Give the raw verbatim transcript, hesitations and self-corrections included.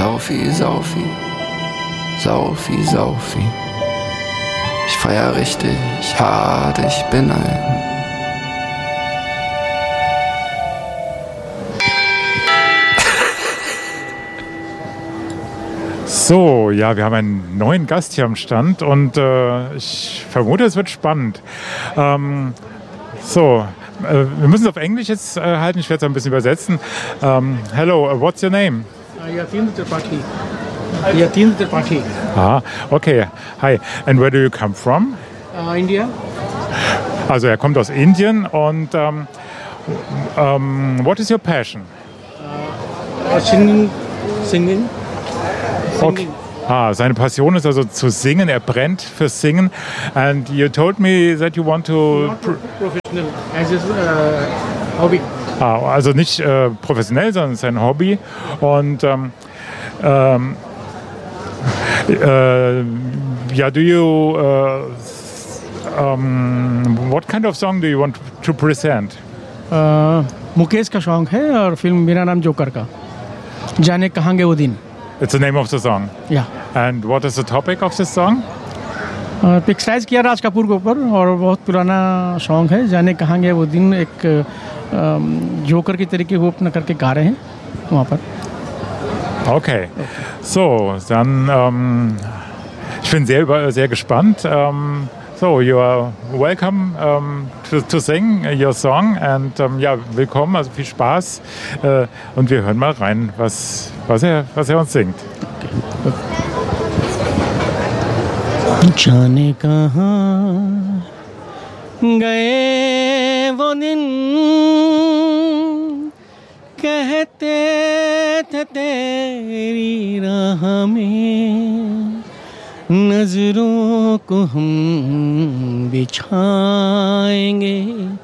Saufi, Saufi, Saufi, Saufi. Ich feier richtig hart, ich bin ein. So, ja, wir haben einen neuen Gast hier am Stand und äh, ich vermute, es wird spannend. Ähm, so, äh, wir müssen es auf Englisch jetzt äh, halten, ich werde es ein bisschen übersetzen. Um, hello, uh, what's your name? Yatin Tripathi. Yatin Tripathi. Ah, okay. Hi. And where do you come from? Uh, India. Also er kommt aus Indien und um, um, what is your passion? Uh, singing. Singing. Okay. Ah, seine Passion ist also zu singen. Er brennt fürs Singen. And you told me that you want to. Not professional, as a uh, hobby. Ah, also nicht äh, professionell, sondern sein Hobby. Und ähm, ähm, äh, ja, do you uh, um, what kind of song do you want to present? Uh, Mukesh का सॉन्ग है और फिल्म मेरा नाम जोकर का जाने कहांगे वो दिन. It's the name of the song. Yeah. And what is the topic of this song? Picturise किया राज कपूर के ऊपर और बहुत पुराना सॉन्ग है. जाने कहांगे वो दिन एक जोकर की तरीके को अपना करके गा रहे हैं वहाँ पर. Okay. So, dann ähm, ich bin sehr, sehr gespannt. Ähm, so, you are welcome um, to, to sing your song and um, ja, willkommen, also viel Spaß äh, und wir hören mal rein, was, was, er, was er uns singt. जाने कहाँ गए वो दिन कहते थे तेरी राह में नजरों को हम बिछाएंगे